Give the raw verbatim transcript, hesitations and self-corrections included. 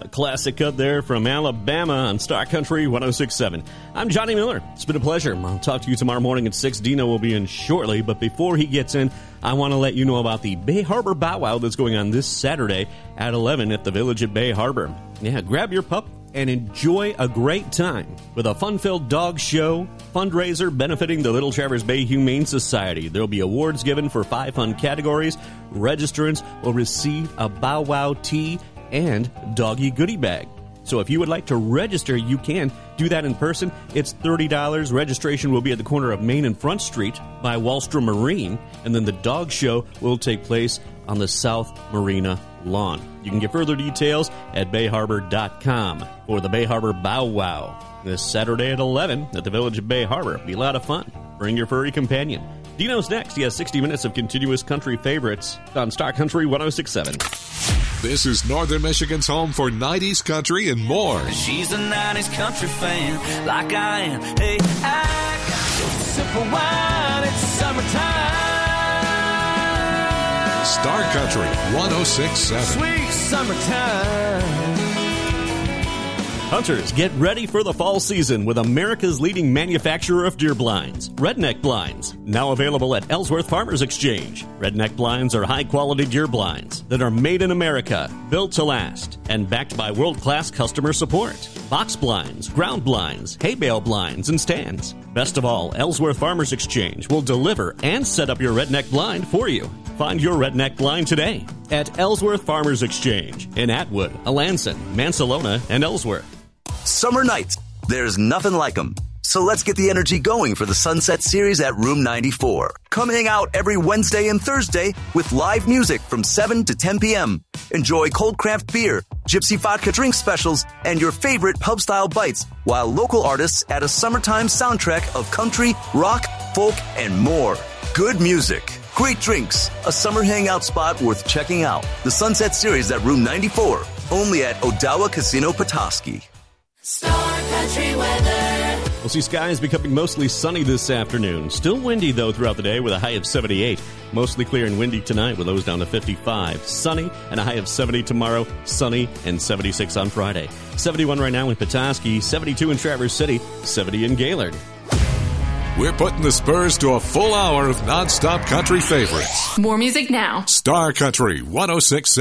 classic cut there from Alabama on Star Country one oh six point seven. I'm Johnny Miller. It's been a pleasure. I'll talk to you tomorrow morning at six. Dino will be in shortly, but before he gets in, I want to let you know about the Bay Harbor Bow Wow that's going on this Saturday at eleven at the Village at Bay Harbor. Yeah, grab your pup and enjoy a great time with a fun-filled dog show, fundraiser benefiting the Little Traverse Bay Humane Society. There will be awards given for five fun categories. Registrants will receive a Bow Wow tee and doggy goodie bag. So if you would like to register, you can do that in person. It's thirty dollars. Registration will be at the corner of Main and Front Street by Wallstrom Marine, and then the dog show will take place on the South Marina lawn. You can get further details at bay harbor dot com for the Bay Harbor Bow Wow this Saturday at eleven at the Village of Bay Harbor. Be a lot of fun. Bring your furry companion. Dino's next. He has sixty minutes of continuous country favorites on Star Country one oh six point seven. This is Northern Michigan's home for nineties country and more. She's a nineties country fan, like I am. Hey, I got a sip of wine, it's summertime. Star Country one oh six point seven. Sweet summertime. Hunters, get ready for the fall season with America's leading manufacturer of deer blinds, Redneck Blinds. Now available at Ellsworth Farmers Exchange. Redneck Blinds are high-quality deer blinds that are made in America, built to last, and backed by world-class customer support. Box blinds, ground blinds, hay bale blinds, and stands. Best of all, Ellsworth Farmers Exchange will deliver and set up your Redneck blind for you. Find your Redneck blind today at Ellsworth Farmers Exchange in Atwood, Alanson, Mansalona, and Ellsworth. Summer nights, there's nothing like them. So let's get the energy going for the Sunset Series at Room ninety-four. Come hang out every Wednesday and Thursday with live music from seven to ten p.m. Enjoy cold craft beer, gypsy vodka drink specials, and your favorite pub-style bites, while local artists add a summertime soundtrack of country, rock, folk, and more. Good music, great drinks, a summer hangout spot worth checking out. The Sunset Series at Room ninety-four, only at Odawa Casino Petoskey. Star Country weather. We'll see skies becoming mostly sunny this afternoon. Still windy, though, throughout the day with a high of seventy-eight. Mostly clear and windy tonight with lows down to fifty-five. Sunny and a high of seventy tomorrow. Sunny and seventy-six on Friday. seventy-one right now in Petoskey. seventy-two in Traverse City. seventy in Gaylord. We're putting the Spurs to a full hour of nonstop country favorites. More music now. Star Country one oh six point seven.